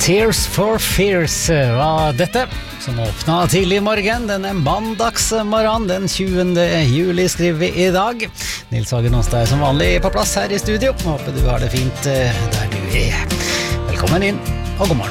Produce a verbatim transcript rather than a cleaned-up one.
Tears for Fears var dette, som åpnet tidlig i morgen. Denne mandagsmorgen, den tjuende juli skriver vi i dag. Nils Hagen Aastad er som vanlig på plass her i studio. Håper du har det fint der du er. Velkommen inn, og god morgen.